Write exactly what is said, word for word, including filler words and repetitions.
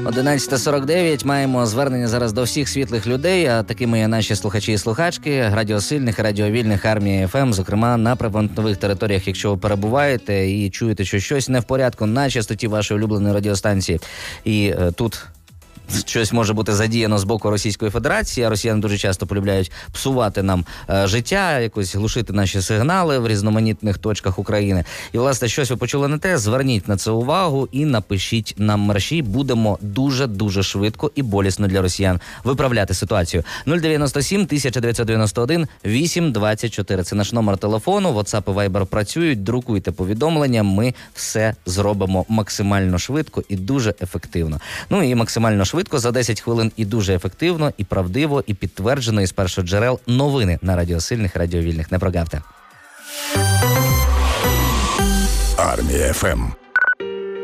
одинадцята сорок дев'ять. Маємо звернення зараз до всіх світлих людей, а такими є наші слухачі і слухачки, радіосильних, радіовільних, армії еф ем, зокрема на прифронтових територіях, якщо ви перебуваєте і чуєте, що щось не в порядку на частоті вашої улюбленої радіостанції. І е, тут щось може бути задіяно з боку Російської Федерації, а росіяни дуже часто полюбляють псувати нам е, життя, якось глушити наші сигнали в різноманітних точках України. І, власне, щось ви почули не те, зверніть на це увагу і напишіть нам мерші. Будемо дуже-дуже швидко і болісно для росіян виправляти ситуацію. нуль дев'яносто сім тисяча дев'ятсот дев'яносто один вісім двадцять чотири. Це наш номер телефону, WhatsApp і Viber працюють, друкуйте повідомлення, ми все зробимо максимально швидко і дуже ефективно. Ну і максимально швидко за десять хвилин і дуже ефективно, і правдиво, і підтверджено із першоджерел новини на радіосильних, радіовільних. Не прогавте. Армія еф ем.